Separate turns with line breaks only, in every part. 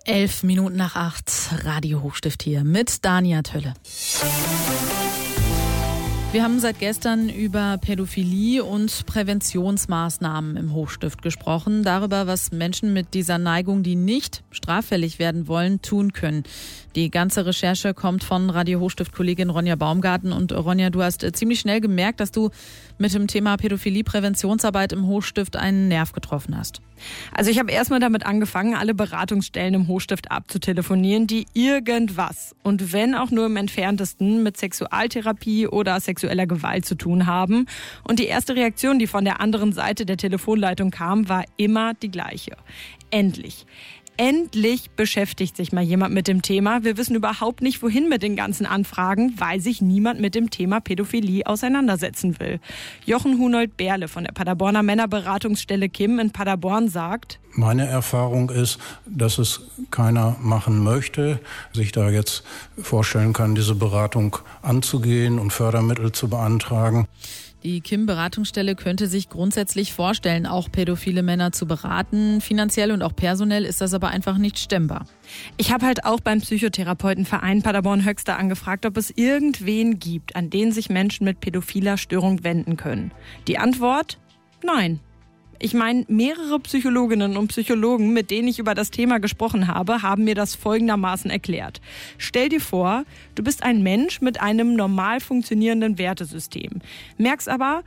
7:11, Radio Hochstift hier mit Dania Tölle. Wir haben seit gestern über Pädophilie und Präventionsmaßnahmen im Hochstift gesprochen, darüber, was Menschen mit dieser Neigung, die nicht straffällig werden wollen, tun können. Die ganze Recherche kommt von Radio Hochstift-Kollegin Ronja Baumgarten. Und Ronja, du hast ziemlich schnell gemerkt, dass du mit dem Thema Pädophilie-Präventionsarbeit im Hochstift einen Nerv getroffen hast.
Also ich habe erstmal damit angefangen, alle Beratungsstellen im Hochstift abzutelefonieren, die irgendwas und wenn auch nur im Entferntesten mit Sexualtherapie oder sexueller Gewalt zu tun haben. Und die erste Reaktion, die von der anderen Seite der Telefonleitung kam, war immer die gleiche. Endlich beschäftigt sich mal jemand mit dem Thema. Wir wissen überhaupt nicht, wohin mit den ganzen Anfragen, weil sich niemand mit dem Thema Pädophilie auseinandersetzen will. Jochen Hunold-Berle von der Paderborner Männerberatungsstelle KIM in Paderborn sagt:
Meine Erfahrung ist, dass es keiner machen möchte, sich da jetzt vorstellen kann, diese Beratung anzugehen und Fördermittel zu beantragen.
Die KIM-Beratungsstelle könnte sich grundsätzlich vorstellen, auch pädophile Männer zu beraten. Finanziell und auch personell ist das aber einfach nicht stemmbar.
Ich habe halt auch beim Psychotherapeutenverein Paderborn-Höxter angefragt, ob es irgendwen gibt, an den sich Menschen mit pädophiler Störung wenden können. Die Antwort? Nein. Ich meine, mehrere Psychologinnen und Psychologen, mit denen ich über das Thema gesprochen habe, haben mir das folgendermaßen erklärt. Stell dir vor, du bist ein Mensch mit einem normal funktionierenden Wertesystem. Merkst aber,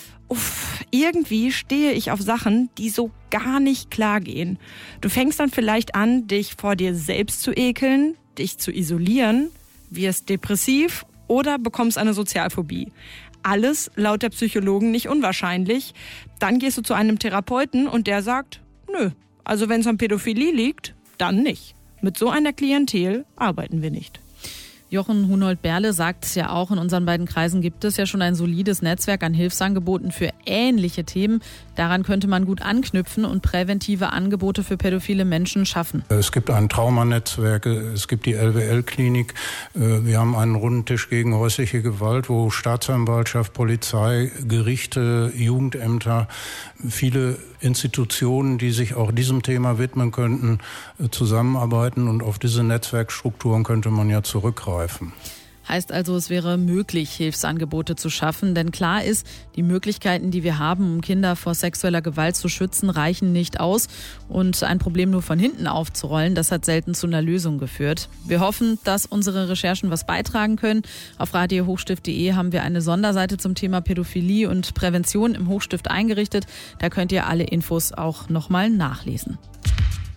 irgendwie stehe ich auf Sachen, die so gar nicht klar gehen. Du fängst dann vielleicht an, dich vor dir selbst zu ekeln, dich zu isolieren, wirst depressiv oder bekommst eine Sozialphobie. Alles laut der Psychologen nicht unwahrscheinlich. Dann gehst du zu einem Therapeuten und der sagt, nö, also wenn es an Pädophilie liegt, dann nicht. Mit so einer Klientel arbeiten wir nicht.
Jochen Hunold-Berle sagt es ja auch, in unseren beiden Kreisen gibt es ja schon ein solides Netzwerk an Hilfsangeboten für ähnliche Themen. Daran könnte man gut anknüpfen und präventive Angebote für pädophile Menschen schaffen.
Es gibt ein Traumanetzwerk, es gibt die LWL-Klinik. Wir haben einen runden Tisch gegen häusliche Gewalt, wo Staatsanwaltschaft, Polizei, Gerichte, Jugendämter, viele Institutionen, die sich auch diesem Thema widmen könnten, zusammenarbeiten. Und auf diese Netzwerkstrukturen könnte man ja zurückgreifen.
Heißt also, es wäre möglich, Hilfsangebote zu schaffen. Denn klar ist, die Möglichkeiten, die wir haben, um Kinder vor sexueller Gewalt zu schützen, reichen nicht aus. Und ein Problem nur von hinten aufzurollen, das hat selten zu einer Lösung geführt. Wir hoffen, dass unsere Recherchen was beitragen können. Auf radiohochstift.de haben wir eine Sonderseite zum Thema Pädophilie und Prävention im Hochstift eingerichtet. Da könnt ihr alle Infos auch nochmal nachlesen.